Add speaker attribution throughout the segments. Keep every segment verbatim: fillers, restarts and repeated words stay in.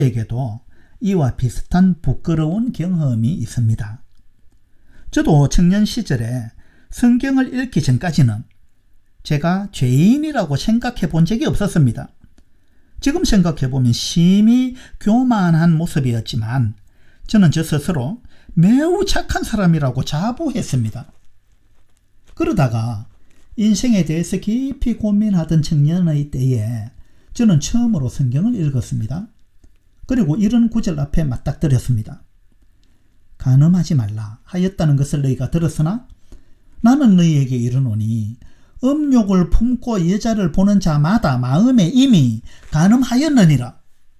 Speaker 1: 에게도 이와 비슷한 부끄러운 경험이 있습니다. 저도 청년 시절에 성경을 읽기 전까지는 제가 죄인이라고 생각해 본 적이 없었습니다. 지금 생각해보면 심히 교만한 모습이었지만 저는 저 스스로 매우 착한 사람이라고 자부했습니다. 그러다가 인생에 대해서 깊이 고민하던 청년의 때에 저는 처음으로 성경을 읽었습니다. 그리고 이런 구절 앞에 맞닥뜨렸습니다. 간음하지 말라 하였다는 것을 너희가 들었으나 나는 너희에게 이르노니 음욕을 품고 여자를 보는 자마다 마음에 이미 간음하였느니라.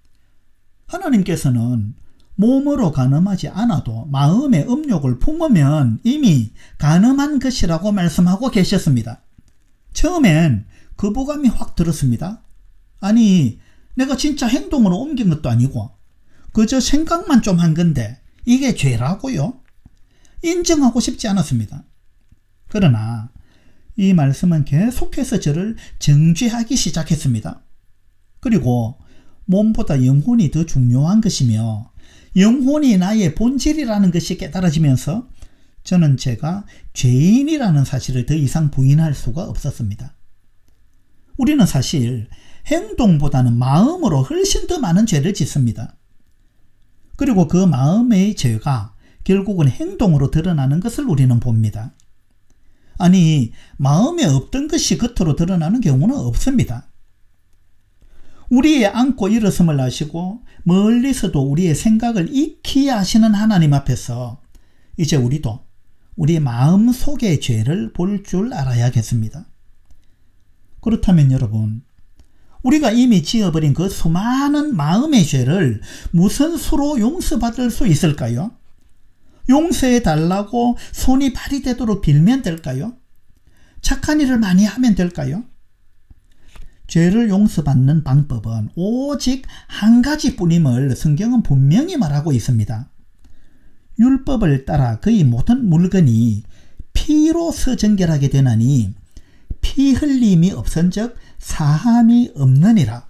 Speaker 1: 하나님께서는 몸으로 간음하지 않아도 마음에 음욕을 품으면 이미 간음한 것이라고 말씀하고 계셨습니다. 처음엔 거부감이 확 들었습니다. 아니, 내가 진짜 행동으로 옮긴 것도 아니고 그저 생각만 좀 한 건데 이게 죄라고요? 인정하고 싶지 않았습니다. 그러나 이 말씀은 계속해서 저를 정죄하기 시작했습니다. 그리고 몸보다 영혼이 더 중요한 것이며 영혼이 나의 본질이라는 것이 깨달아지면서 저는 제가 죄인이라는 사실을 더 이상 부인할 수가 없었습니다. 우리는 사실 행동보다는 마음으로 훨씬 더 많은 죄를 짓습니다. 그리고 그 마음의 죄가 결국은 행동으로 드러나는 것을 우리는 봅니다. 아니, 마음에 없던 것이 겉으로 드러나는 경우는 없습니다. 우리의 앉고 일어섬을 아시고 멀리서도 우리의 생각을 익히 아시는 하나님 앞에서 이제 우리도 우리의 마음 속의 죄를 볼 줄 알아야겠습니다. 그렇다면 여러분, 우리가 이미 지어버린 그 수많은 마음의 죄를 무슨 수로 용서받을 수 있을까요? 용서해 달라고 손이 발이 되도록 빌면 될까요? 착한 일을 많이 하면 될까요? 죄를 용서받는 방법은 오직 한 가지뿐임을 성경은 분명히 말하고 있습니다. 율법을 따라 그의 모든 물건이 피로서 정결하게 되나니 피 흘림이 없은즉 사함이 없느니라.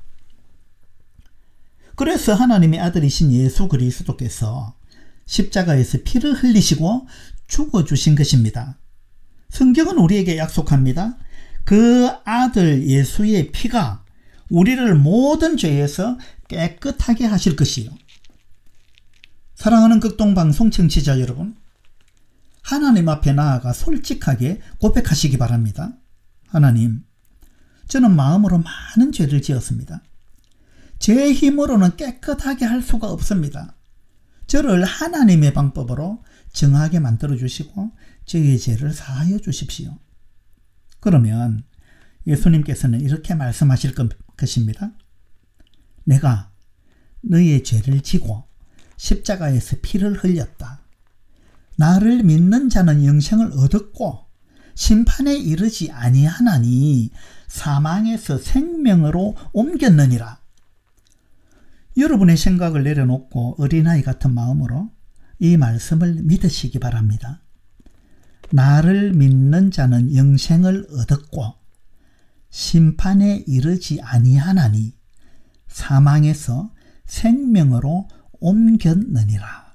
Speaker 1: 그래서 하나님의 아들이신 예수 그리스도께서 십자가에서 피를 흘리시고 죽어주신 것입니다. 성경은 우리에게 약속합니다. 그 아들 예수의 피가 우리를 모든 죄에서 깨끗하게 하실 것이요. 사랑하는 극동방송 청취자 여러분, 하나님 앞에 나아가 솔직하게 고백하시기 바랍니다. 하나님, 저는 마음으로 많은 죄를 지었습니다. 제 힘으로는 깨끗하게 할 수가 없습니다. 저를 하나님의 방법으로 정하게 만들어 주시고 저의 죄를 사하여 주십시오. 그러면 예수님께서는 이렇게 말씀하실 것입니다. 내가 너의 죄를 지고 십자가에서 피를 흘렸다. 나를 믿는 자는 영생을 얻었고 심판에 이르지 아니하나니 사망에서 생명으로 옮겼느니라. 여러분의 생각을 내려놓고 어린아이 같은 마음으로 이 말씀을 믿으시기 바랍니다. 나를 믿는 자는 영생을 얻었고 심판에 이르지 아니하나니 사망에서 생명으로 옮겼느니라.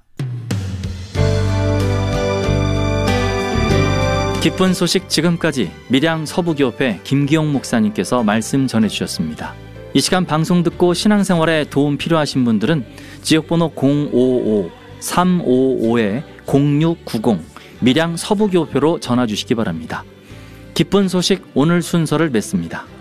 Speaker 2: 기쁜 소식 지금까지 밀양 서부교회 김기용 목사님께서 말씀 전해주셨습니다. 이 시간 방송 듣고 신앙생활에 도움 필요하신 분들은 지역번호 공오오 삼오오 공육구공 밀양 서부교회로 전화 주시기 바랍니다. 기쁜 소식 오늘 순서를 맺습니다.